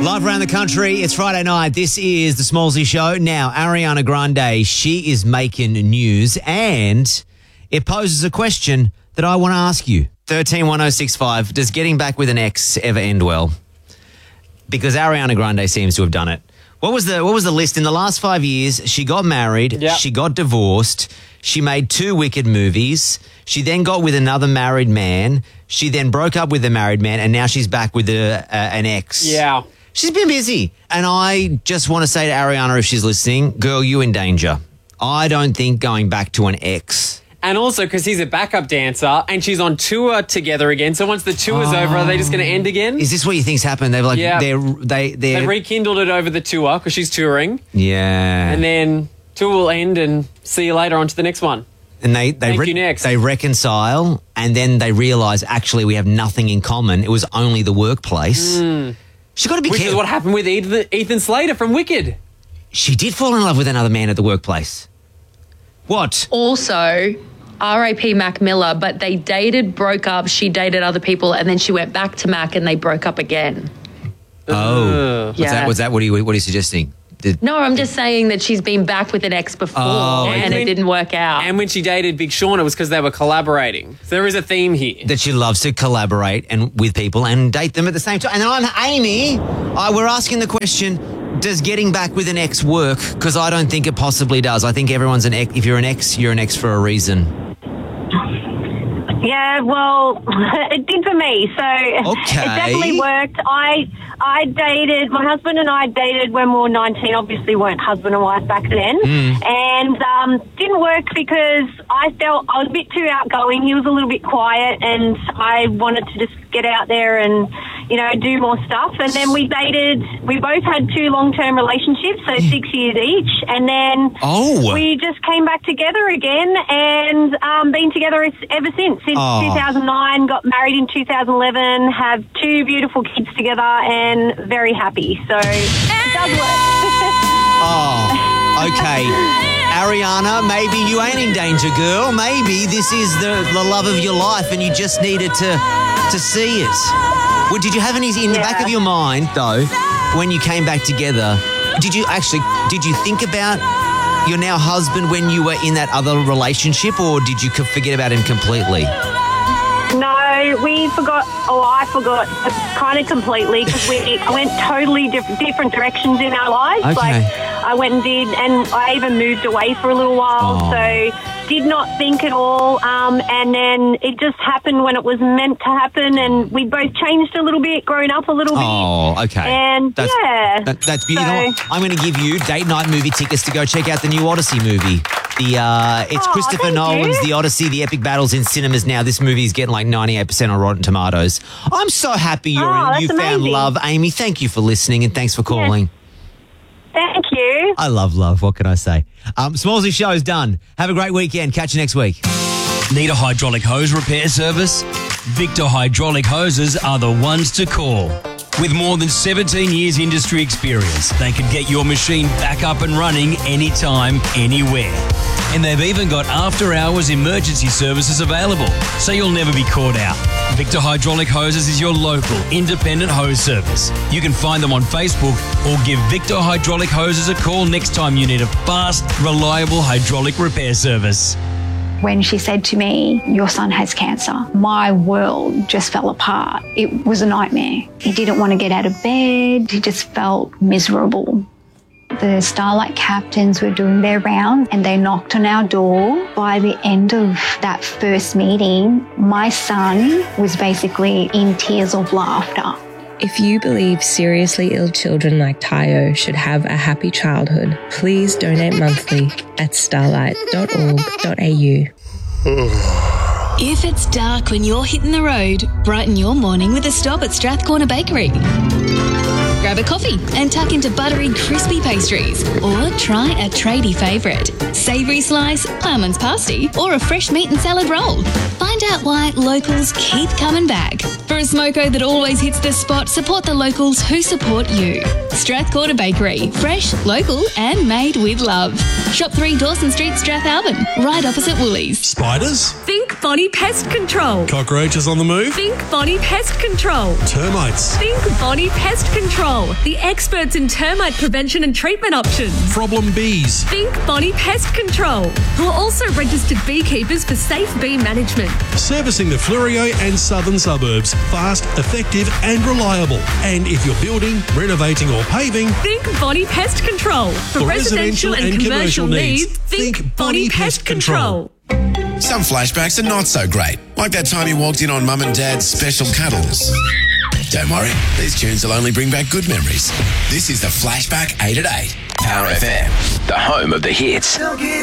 Live around the country, it's Friday night. This is the Smallsy Show. Now, Ariana Grande, she is making news and it poses a question that I want to ask you. 131065, does getting back with an ex ever end well? Because Ariana Grande seems to have done it. What was the list? In the last 5 years, she got married, she got divorced, she made 2 Wicked movies, she then got with another married man, she then broke up with the married man, and now she's back with an ex. Yeah. She's been busy. And I just want to say to Ariana, if she's listening, girl, you in danger. I don't think going back to an ex. And also because he's a backup dancer and she's on tour together again. So once the tour's over, are they just going to end again? Is this what you think's happened? They've like they rekindled it over the tour because she's touring. Yeah. And then tour will end and see you later on to the next one. And they next. They reconcile and then they realise actually we have nothing in common. It was only the workplace. She's got to be careful. Which is what happened with Ethan Slater from Wicked. She did fall in love with another man at the workplace. What? Also, R.I.P. Mac Miller, but they dated, broke up, she dated other people, and then she went back to Mac and they broke up again. Oh. What's that? What are you suggesting? No, I'm just saying that she's been back with an ex before and it didn't work out. And when she dated Big Sean, it was because they were collaborating. So there is a theme here. That she loves to collaborate and with people and date them at the same time. And then I'm Amy. We're asking the question, does getting back with an ex work? Because I don't think it possibly does. I think everyone's an ex. If you're an ex for a reason. Yeah, well, it did for me. So it definitely worked. I dated, my husband and I dated when we were 19, obviously weren't husband and wife back then. And didn't work because I felt I was a bit too outgoing. He was a little bit quiet and I wanted to just get out there and, you know, do more stuff. And then we dated, we both had 2 long-term relationships, so 6 years each. And then we just came back together again and been together ever since 2009, got married in 2011, have 2 beautiful kids together and very happy. So it does work. Okay. Ariana, maybe you ain't in danger, girl. Maybe this is the love of your life and you just needed to see it. Well, did you have any in the back of your mind, though, when you came back together, did you think about your now husband when you were in that other relationship, or did you forget about him completely? No, we forgot. I forgot kind of completely because we went totally different directions in our lives. Okay. Like I went and did, and I even moved away for a little while. So did not think at all. And then it just happened when it was meant to happen, and we both changed a little bit, grown up a little bit. Oh, okay. And that's beautiful. You know what? I'm going to give you date night movie tickets to go check out the new Odyssey movie. It's Christopher Nolan's The Odyssey, the epic battles in cinemas now. This movie is getting like 98% on Rotten Tomatoes. I'm so happy you found love, Amy. Thank you for listening and thanks for calling. Thank you. I love love. What can I say? Smallsy show is done. Have a great weekend. Catch you next week. Need a hydraulic hose repair service? Victor Hydraulic Hoses are the ones to call. With more than 17 years industry experience, they can get your machine back up and running anytime, anywhere. And they've even got after-hours emergency services available, so you'll never be caught out. Victor Hydraulic Hoses is your local independent hose service. You can find them on Facebook or give Victor Hydraulic Hoses a call next time you need a fast, reliable hydraulic repair service. When she said to me, "Your son has cancer," my world just fell apart. It was a nightmare. He didn't want to get out of bed. He just felt miserable. The Starlight captains were doing their round and they knocked on our door. By the end of that first meeting, my son was basically in tears of laughter. If you believe seriously ill children like Tayo should have a happy childhood, please donate monthly at starlight.org.au. If it's dark when you're hitting the road, brighten your morning with a stop at Strathcorner Bakery. Grab a coffee and tuck into buttery, crispy pastries, or try a tradie favourite, savoury slice, ploughman's pasty, or a fresh meat and salad roll. Find out why locals keep coming back. For a smoko that always hits the spot, support the locals who support you. Strathcorner Bakery, fresh, local, and made with love. Shop 3 Dawson Street, Strathalbyn, right opposite Woolies. Spiders? Think Bonnie Pest Control. Cockroaches on the move? Think Bonnie Pest Control. Termites? Think Bonnie Pest Control. Control, the experts in termite prevention and treatment options. Problem bees. Think Bonnie Pest Control, who are also registered beekeepers for safe bee management. Servicing the Fleurieu and southern suburbs. Fast, effective and reliable. And if you're building, renovating or paving, think Bonnie Pest Control. For residential and commercial needs, think Bonnie Pest Control. Some flashbacks are not so great, like that time you walked in on Mum and Dad's special cuddles. Don't worry, these tunes will only bring back good memories. This is the Flashback 8 at 8. Power FM, the home of the hits.